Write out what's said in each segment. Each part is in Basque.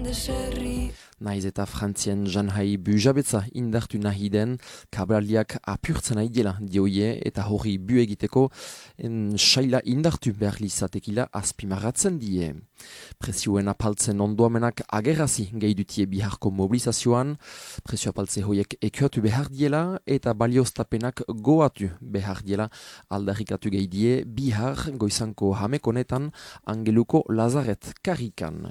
Naiz eta Frantzien janhai bujabetza indartu nahi den, kabraliak apurtzen aidela dioie eta hori bu egiteko saila indartu behar lizatekila azpimarratzen die. Presioen apaltzen ondoamenak agerrazi gehidutie biharko mobilizazioan, presio apaltze hoiek ekiotu behar diela eta balioztapenak goatu behar diela aldarrikatu gehidie bihar goizanko hamekonetan Angeluko Lazaret karrikan.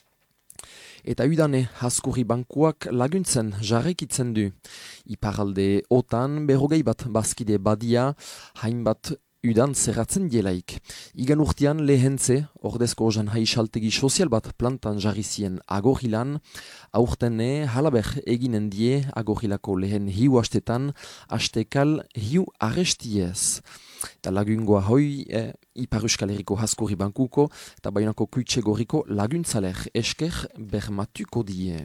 Eta udane haskurri bankuak laguntzen jarraikitzen du. Iparalde otan berrogei bat bazkide badia hainbat udan zerratzen dielaik. Igan urtean lehentze, ordezko janhai saltegi sozial bat plantan jarrizien agorrilan, aurtene halaber eginen die agorrilako lehen hiu astetan, astekal hiu arrestiez. Eta lagungoa hoi Ipar Euskal Herriko haskurri bankuko eta Baionako Kuitsegorriko laguntzaler esker bermatuko die.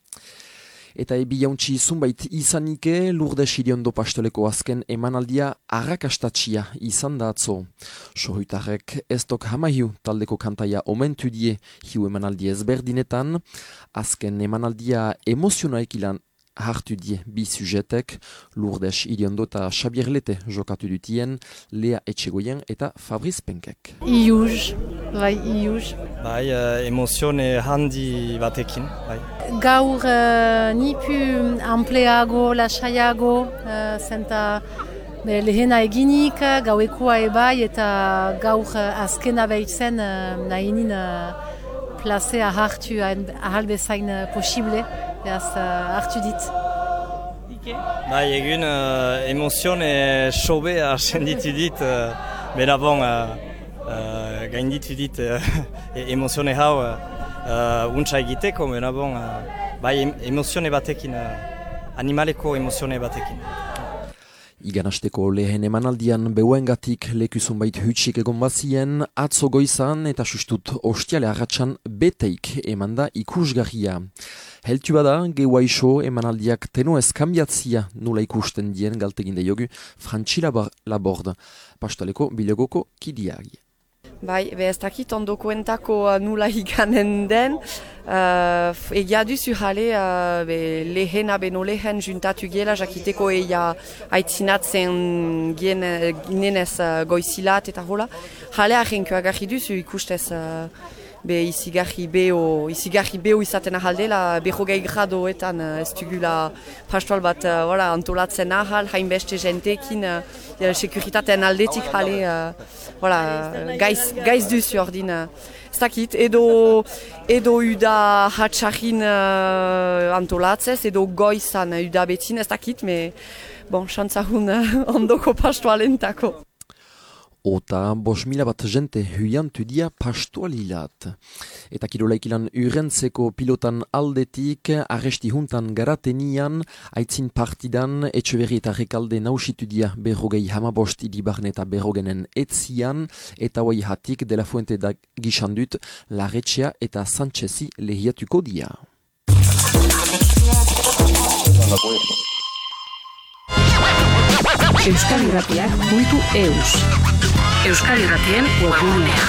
Eta ebi jauntzi zunbait izanike Lourdes Iriondo Pastoleko azken emanaldia arrakastatxia izan da atzo. Sohuitarrek ez dok hamahiu taldeko kantaia omentu die hiu emanaldi ezberdinetan, azken emanaldia emozionaekilan hartu die bi sujetek, Lourdes Iriondo eta Xabier Lete jokatu dutien, Lea Etxegoien eta Fabriz Penkek. Iuz. Bai, emozione handi batekin, bai. Gaur nipu ampleago, lasaiago, zenta lehena eginik, gauekoa ebai eta gaur azkena behitzen nahinin plazea hartu ahal bezain posible, beraz hartu dit. Bai, egun emozione sobe asenditu dit, bera bon, gainditu dit emozione hau untsa egiteko, bera bon, bai emozione batekin, animaleko emozione batekin. Iganasteko lehen emanaldian beuengatik lekuzun bait hutsik egon bazien, atzo goizan eta sustut ostiale arratsan beteik emanda ikusgarria. Heltu bada, gehuaixo emanaldiak tenoez kambiatzia nula ikusten dien galtegin diogu Frantxi Laborde, Pastaleko Bilogoko kidiagi. Bai, ez dakit ondokoentako nula iganen den, egia duzu jale lehena beno lehen juntatu gela, jakiteko eia aitzinatzen ginenez goizilat eta hola. Jale ahenko agarri duzu ikustez izigarri beho izaten ahaldela, 20 gradoetan ez dugula pastoal bat antolatzen ahal, hainbeste jentekin, sekuritatean aldetik jale, gaiz duzu ordin. Ez dakit, edo uda hatxarrin antolatzez, edo goizan uda betin, ez dakit, xantzahun ondoko pastoalentako. Ota 5.000 bat jente huiantu dia pastualilat. Eta kirolaikilan urentzeko pilotan aldetik, arresti juntan garatenian, aitzin partidan, Etxeberri eta Rekalde nausitu dia berrogei hamabost idibarne eta berrogenen etzian, eta hoi hatik dela fuente da gisandut, Larretxea eta Sanchezi lehiatuko dia. Euskal Irratiak.eus Euskal Irratien webgunea.